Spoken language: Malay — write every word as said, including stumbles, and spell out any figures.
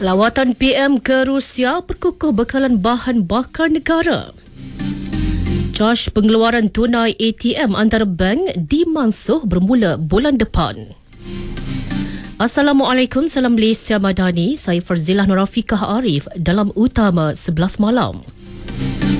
Lawatan P M ke Rusia perkukuh bekalan bahan bakar negara. Caj pengeluaran tunai A T M antara bank dimansuh bermula bulan depan. Assalamualaikum, salam Malaysia Madani. Saya Farzilah Nurafiqah Arif dalam Utama sebelas malam.